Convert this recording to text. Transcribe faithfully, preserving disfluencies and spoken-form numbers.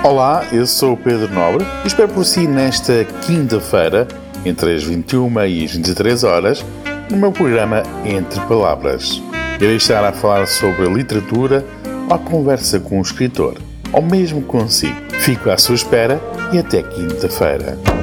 Olá, eu sou o Pedro Nobre e espero por si nesta quinta-feira, entre as vinte e uma e as vinte e três horas, no meu programa Entre Palavras. Irei estar a falar sobre a literatura, ou a conversa com o escritor, ou mesmo consigo. Fico à sua espera e até quinta-feira.